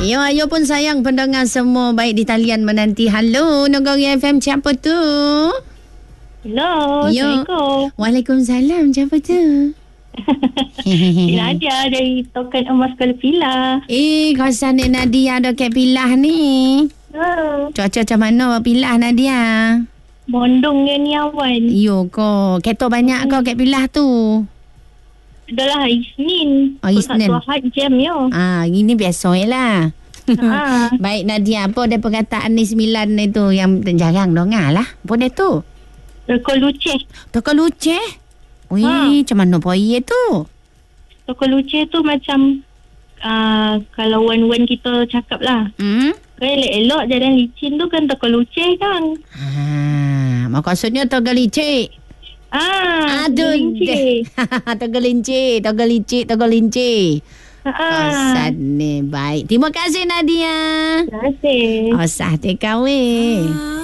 Yo, ayo pun sayang pendengar semua baik di talian menanti. Halo, Nogori FM, siapa tu? Hello, Yo. Assalamualaikum. Waalaikumsalam, siapa tu? Cik Nadia dari Token Emas Kuala Pilah. Kawasan Nadia ada kat Pilah ni. Cuaca macam mana Pilah Nadia? Mondong ke ni awan. Yo ko, kereta banyak kau kat Pilah tu. Adalah hari Isnin. Isnin. Satu Ahad jam yo. Ini biasa lah. Baik Nadia, apa dia perkataan ni 9 itu yang jarang dengar lah. Apa dia tu? Toko Luceh. Toko Luceh? Macam mana poye tu? Toko Luceh tu macam kalau wan-wan kita cakap lah. Kan elok-elok jalan licin tu kan Toko Luceh kan. Maksudnya Toko Licik. Aduh. Toko Licik. Kawasan ni baik. Terima kasih Nadia. Terima kasih. Sah TKW.